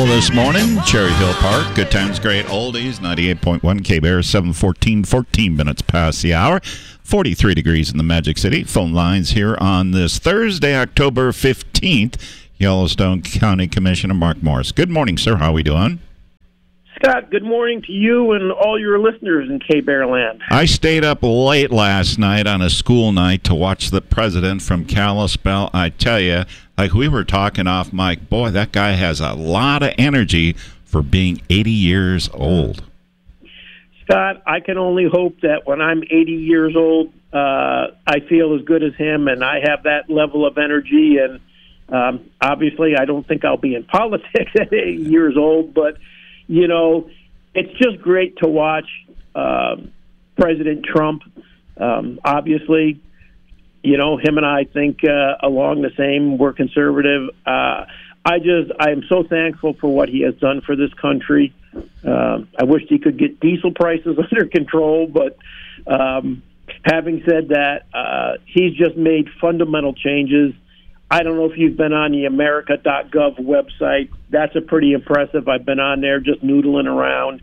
this morning. Cherry Hill Park, Good Times, Great Oldies, 98.1 K-Bear, 7:14, 14 minutes past the hour. 43 degrees in the Magic City. Phone lines here on this Thursday, October 15th. Yellowstone County Commissioner Mark Morris. Good morning, sir. How are we doing? Scott, good morning to you and all your listeners in K-Bear land. I stayed up late last night on a school night to watch the president from Kalispell. I tell you, like we were talking off mic, boy, that guy has a lot of energy for being 80 years old. Scott, I can only hope that when I'm 80 years old, I feel as good as him and I have that level of energy. And obviously, I don't think I'll be in politics at 80 years old, but you know, it's just great to watch President Trump. Obviously, you know, him and I think along the same. We're conservative. I am so thankful for what he has done for this country. I wish he could get diesel prices under control, but having said that, he's just made fundamental changes. I don't know if you've been on the America.gov website. That's a pretty impressive. I've been on there just noodling around.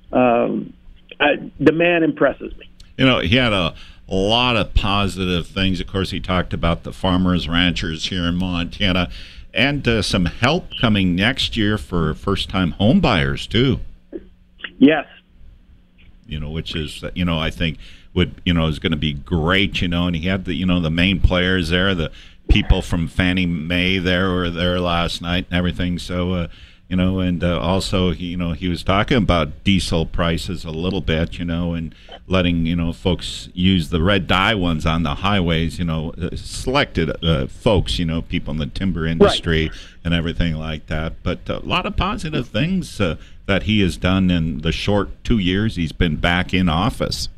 The man impresses me. You know, he had a lot of positive things. Of course, he talked about the farmers, ranchers here in Montana, and some help coming next year for first-time home buyers, too. Yes. You know, which is, you know, I think is going to be great, you know, and he had the main players there, the people from Fannie Mae there were there last night and everything. So, and also, he was talking about diesel prices a little bit, and letting, folks use the red dye ones on the highways, selected folks, people in the timber industry and everything like that. But a lot of positive things that he has done in the short 2 years he's been back in office.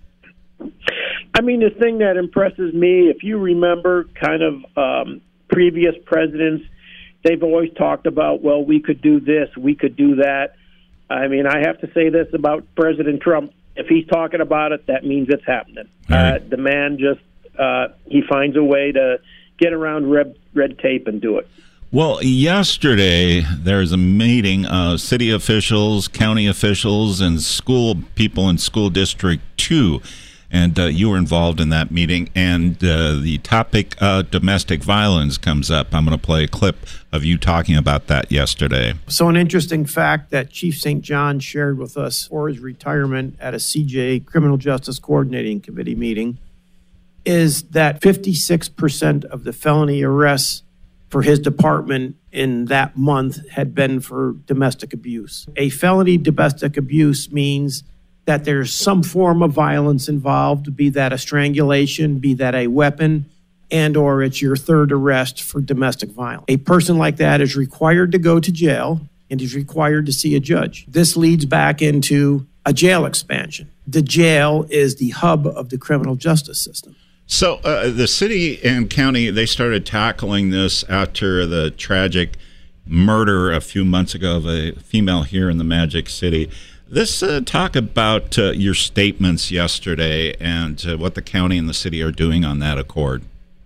I mean, the thing that impresses me, if you remember kind of previous presidents, they've always talked about, well, we could do this, we could do that. I mean, I have to say this about President Trump. If he's talking about it, that means it's happening. Right. The man just, he finds a way to get around red tape and do it. Well, yesterday there's a meeting of city officials, county officials, and school people in School District 2. And you were involved in that meeting, and the topic domestic violence comes up. I'm going to play a clip of you talking about that yesterday. So an interesting fact that Chief St. John shared with us for his retirement at a CJ Criminal Justice Coordinating Committee meeting is that 56% of the felony arrests for his department in that month had been for domestic abuse. A felony domestic abuse means that there's some form of violence involved, be that a strangulation, be that a weapon, and or it's your third arrest for domestic violence. A person like that is required to go to jail and is required to see a judge. This leads back into a jail expansion. The jail is the hub of the criminal justice system. So the city and county, they started tackling this after the tragic murder a few months ago of a female here in the Magic City. Let's talk about your statements yesterday and what the county and the city are doing on that accord.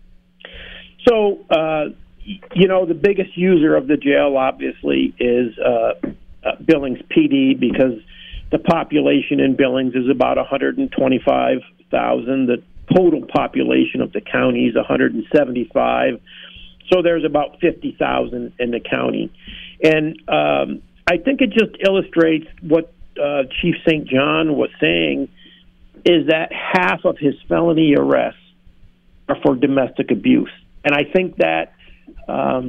So, the biggest user of the jail, obviously, is Billings PD, because the population in Billings is about 125,000. The total population of the county is 175. So there's about 50,000 in the county. And I think it just illustrates what Chief St. John was saying, is that half of his felony arrests are for domestic abuse. And I think that, I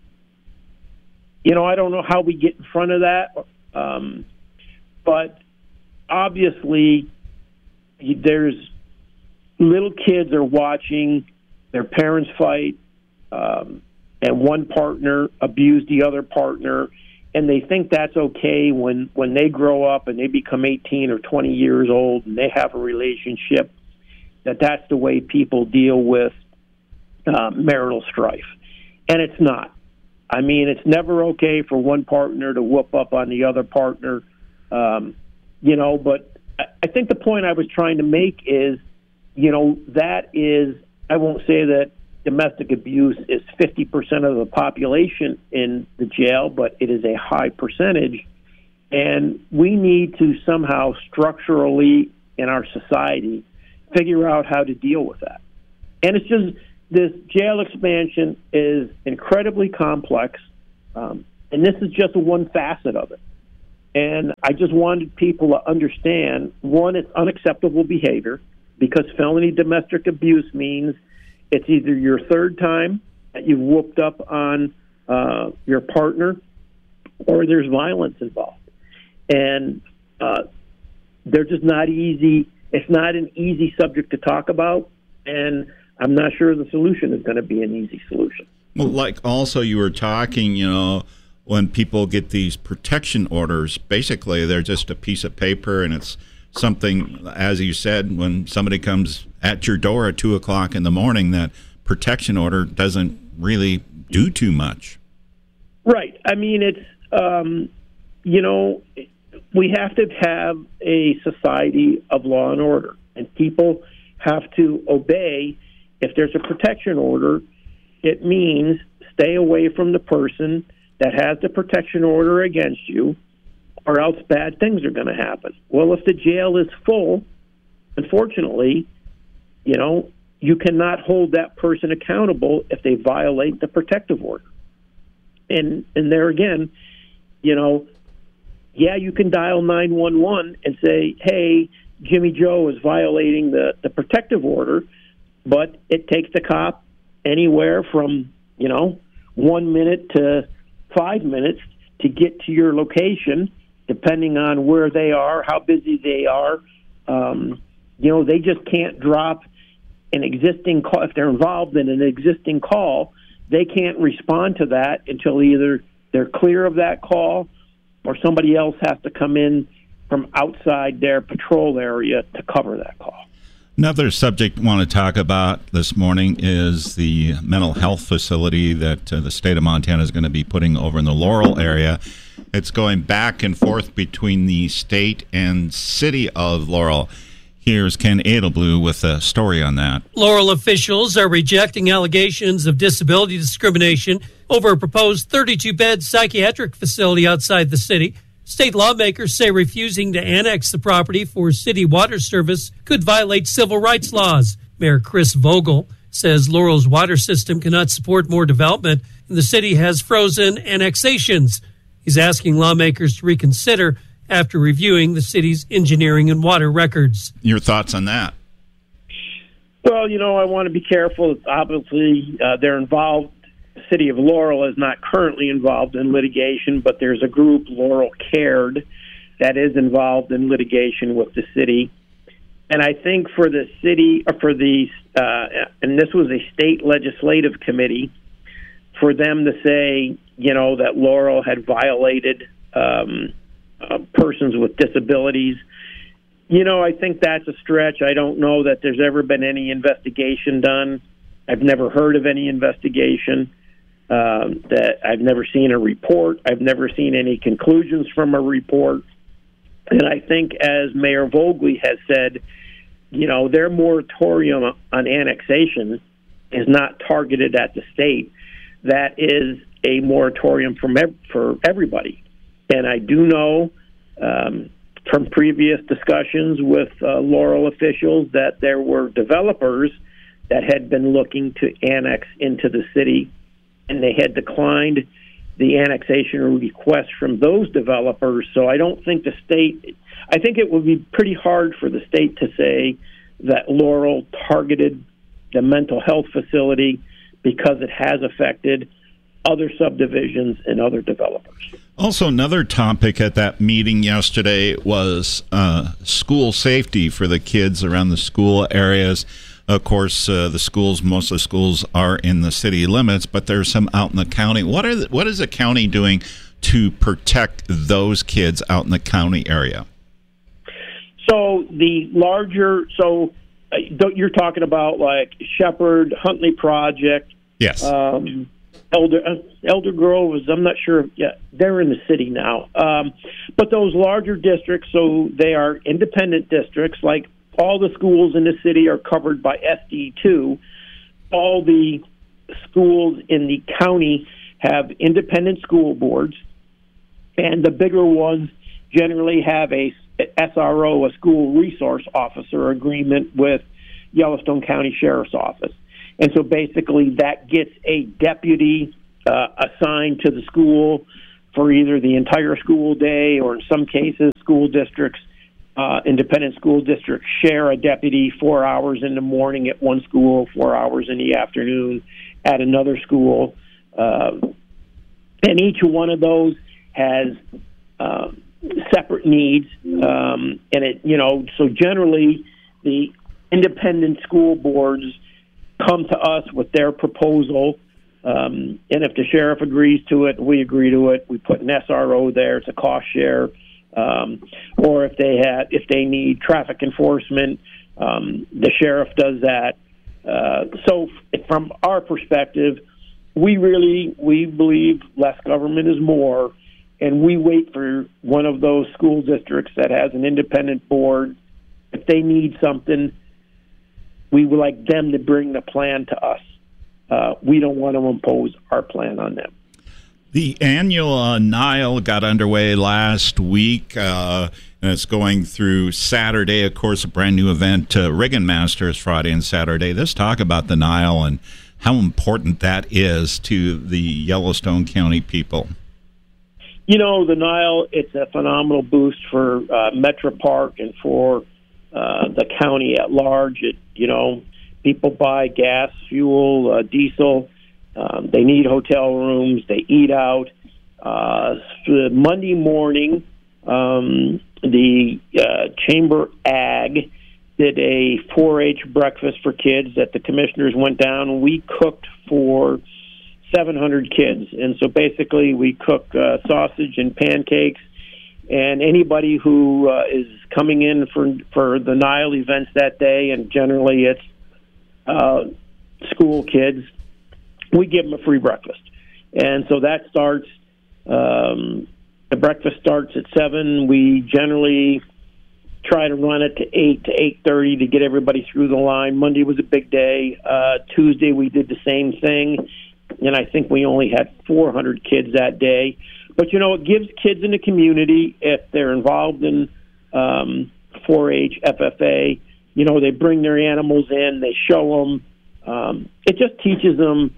don't know how we get in front of that, but obviously there's little kids are watching their parents fight, and one partner abuse the other partner, and they think that's okay when they grow up and they become 18 or 20 years old and they have a relationship, that's the way people deal with marital strife. And it's not. I mean, it's never okay for one partner to whoop up on the other partner, but I think the point I was trying to make is, that is, I won't say that domestic abuse is 50% of the population in the jail, but it is a high percentage. And we need to somehow structurally in our society figure out how to deal with that. And it's just, this jail expansion is incredibly complex, and this is just one facet of it. And I just wanted people to understand, one, it's unacceptable behavior, because felony domestic abuse means it's either your third time that you've whooped up on your partner, or there's violence involved. And they're just not easy. It's not an easy subject to talk about, and I'm not sure the solution is going to be an easy solution. Well, like also you were talking, when people get these protection orders, basically they're just a piece of paper, and it's something, as you said, when somebody comes at your door at 2 o'clock in the morning, that protection order doesn't really do too much. Right. I mean, it's, we have to have a society of law and order, and people have to obey. If there's a protection order, it means stay away from the person that has the protection order against you, or else bad things are going to happen. Well, if the jail is full, unfortunately, you cannot hold that person accountable if they violate the protective order. And there again, you can dial 911 and say, hey, Jimmy Joe is violating the protective order, but it takes the cop anywhere from, 1 minute to 5 minutes to get to your location, depending on where they are, how busy they are. They just can't drop an existing call. If they're involved in an existing call, they can't respond to that until either they're clear of that call or somebody else has to come in from outside their patrol area to cover that call. Another subject I want to talk about this morning is the mental health facility that the state of Montana is going to be putting over in the Laurel area. It's going back and forth between the state and city of Laurel. Here's Ken Edelblue with a story on that. Laurel officials are rejecting allegations of disability discrimination over a proposed 32-bed psychiatric facility outside the city. State lawmakers say refusing to annex the property for city water service could violate civil rights laws. Mayor Chris Vogel says Laurel's water system cannot support more development, and the city has frozen annexations. He's asking lawmakers to reconsider after reviewing the city's engineering and water records. Your thoughts on that? Well, I want to be careful. Obviously, they're involved. The city of Laurel is not currently involved in litigation, but there's a group, Laurel Cared, that is involved in litigation with the city. And I think for the city, and this was a state legislative committee, for them to say, that Laurel had violated persons with disabilities, I think that's a stretch. I don't know that there's ever been any investigation done. I've never heard of any investigation. That I've never seen a report. I've never seen any conclusions from a report. And I think, as Mayor Vogel has said, their moratorium on annexation is not targeted at the state. That is a moratorium for everybody. And I do know from previous discussions with Laurel officials that there were developers that had been looking to annex into the city, and they had declined the annexation request from those developers. So I don't think I think it would be pretty hard for the state to say that Laurel targeted the mental health facility because it has affected other subdivisions and other developers. Also, another topic at that meeting yesterday was school safety for the kids around the school areas. Of course, most of the schools are in the city limits, but there's some out in the county. What is the county doing to protect those kids out in the county area? So you're talking about like Shepherd, Huntley Project. Yes. Elder Grove is, I'm not sure. Yeah, they're in the city now. But those larger districts, so they are independent districts, like all the schools in the city are covered by SD2. All the schools in the county have independent school boards, and the bigger ones generally have a SRO, a school resource officer agreement with Yellowstone County Sheriff's Office. And so basically that gets a deputy assigned to the school for either the entire school day, or in some cases school districts, independent school districts share a deputy 4 hours in the morning at one school, 4 hours in the afternoon at another school. And each one of those has separate needs. And so generally the independent school boards come to us with their proposal. And if the sheriff agrees to it, we agree to it. We put an SRO there. It's a cost share. Or if they need traffic enforcement, the sheriff does that. So from our perspective, we believe less government is more, and we wait for one of those school districts that has an independent board. If they need something, we would like them to bring the plan to us. We don't want to impose our plan on them. The annual Nile got underway last week, and it's going through Saturday. Of course, a brand new event, Riggin Masters, Friday and Saturday. Let's talk about the Nile and how important that is to the Yellowstone County people. The Nile, it's a phenomenal boost for Metro Park and for the county at large. People buy gas, fuel, diesel. They need hotel rooms. They eat out. Monday morning, the Chamber Ag did a 4-H breakfast for kids that the commissioners went down. We cooked for 700 kids. And so basically we cook sausage and pancakes. And anybody who is coming in for the Nile events that day, and generally it's school kids, we give them a free breakfast. And so that starts, the breakfast starts at 7. We generally try to run it to 8 to 8:30 to get everybody through the line. Monday was a big day. Tuesday we did the same thing, and I think we only had 400 kids that day. But, it gives kids in the community, if they're involved in 4-H, FFA, they bring their animals in, they show them. It just teaches them,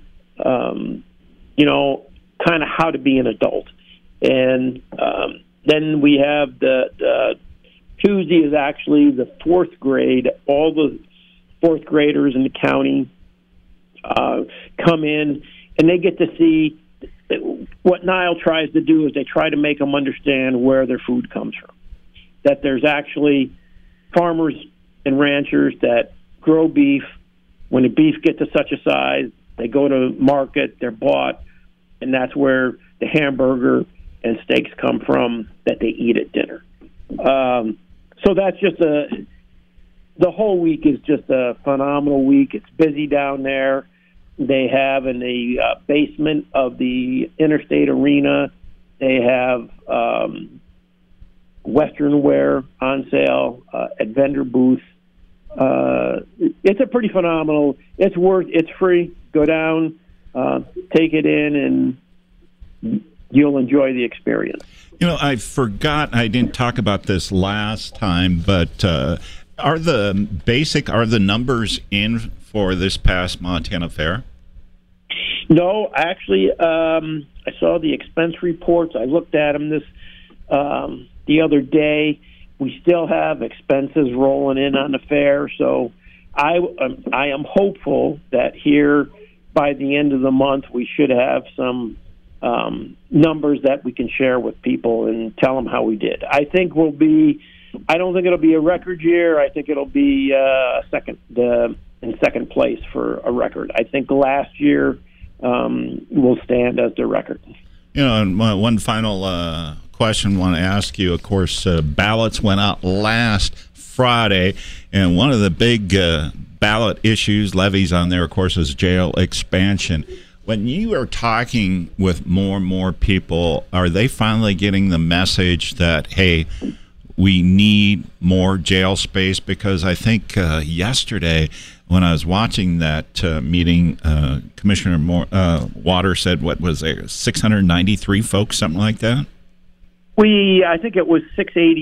kind of how to be an adult. And then we have the Tuesday is actually the 4th grade. All the 4th graders in the county come in, and they get to see what Nile tries to do is they try to make them understand where their food comes from. That there's actually farmers and ranchers that grow beef. When the beef gets to such a size, they go to market, they're bought, and that's where the hamburger and steaks come from that they eat at dinner. So that's just the whole week is just a phenomenal week. It's busy down there. They have in the basement of the Interstate Arena, they have Western wear on sale at vendor booths. It's a pretty phenomenal. It's free. Go down, take it in, and you'll enjoy the experience. I forgot, I didn't talk about this last time, but are the numbers in for this past Montana Fair? No, actually, I saw the expense reports. I looked at them the other day. We still have expenses rolling in on the fair, so I am hopeful that here by the end of the month we should have some numbers that we can share with people and tell them how we did. I don't think it'll be a record year. I think it'll be in second place for a record. I think last year will stand as the record. And one final question I want to ask you. Of course, ballots went out last Friday, and one of the big ballot issues, levies on there, of course, is jail expansion. When you are talking with more and more people, are they finally getting the message that, hey, we need more jail space? Because I think yesterday when I was watching that meeting, Commissioner Water said, what was there, 693 folks, something like that? I think it was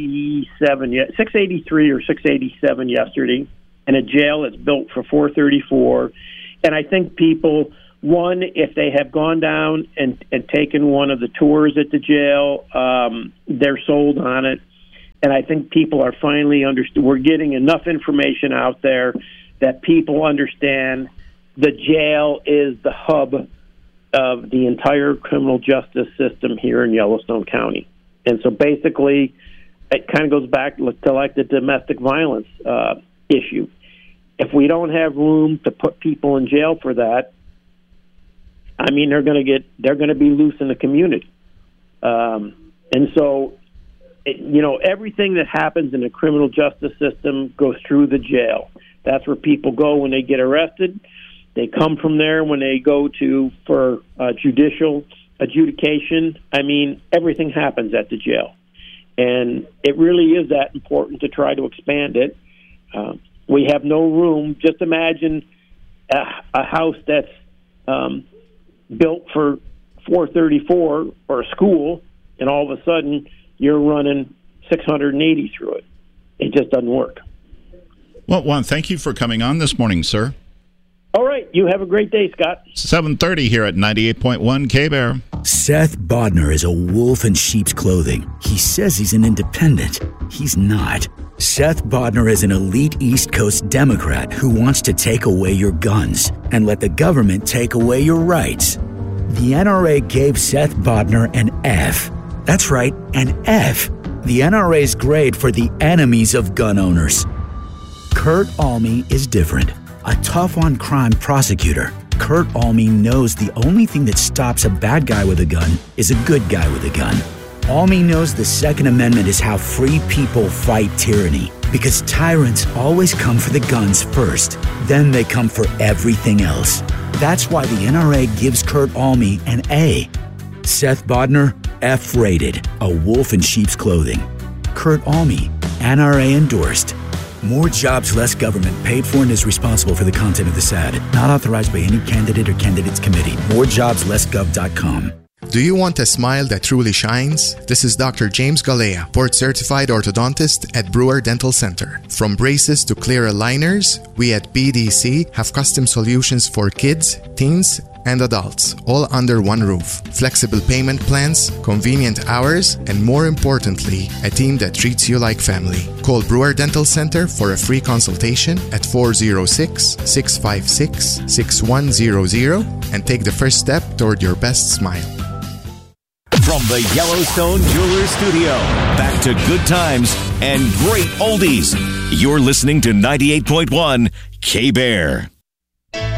683 or 687 yesterday, in a jail that's built for 434. And I think people, one, if they have gone down and taken one of the tours at the jail, they're sold on it. And I think people are finally understood. We're getting enough information out there that people understand the jail is the hub of the entire criminal justice system here in Yellowstone County. And so basically, it kind of goes back to like the domestic violence issue. If we don't have room to put people in jail for that, I mean, they're going to be loose in the community. And so, everything that happens in the criminal justice system goes through the jail. That's where people go when they get arrested. They come from there when they go for judicial adjudication. I mean, everything happens at the jail. And it really is that important to try to expand it. We have no room. Just imagine a house that's built for 434 or a school, and all of a sudden you're running 680 through it. It just doesn't work. Well, Juan, thank you for coming on this morning, sir. All right. You have a great day, Scott. 7:30 here at 98.1 K-Bear. Seth Bodner is a wolf in sheep's clothing. He says he's an independent. He's not. Seth Bodner is an elite East Coast Democrat who wants to take away your guns and let the government take away your rights. The NRA gave Seth Bodner an F. That's right, an F. The NRA's grade for the enemies of gun owners. Kurt Alme is different. A tough-on-crime prosecutor, Kurt Alme knows the only thing that stops a bad guy with a gun is a good guy with a gun. Alme knows the Second Amendment is how free people fight tyranny, because tyrants always come for the guns first, then they come for everything else. That's why the NRA gives Kurt Alme an A. Seth Bodner, F-rated, a wolf in sheep's clothing. Kurt Alme, NRA endorsed. More jobs, less government. Paid for and is responsible for the content of this ad. Not authorized by any candidate or candidates committee. MoreJobsLessGov.com. Do you want a smile that truly shines? This is Dr. James Galea, board-certified orthodontist at Brewer Dental Center. From braces to clear aligners, we at BDC have custom solutions for kids, teens, and adults, all under one roof. Flexible payment plans, convenient hours, and more importantly, a team that treats you like family. Call Brewer Dental Center for a free consultation at 406-656-6100 and take the first step toward your best smile. From the Yellowstone Jewelers Studio, back to good times and great oldies. You're listening to 98.1 K-Bear.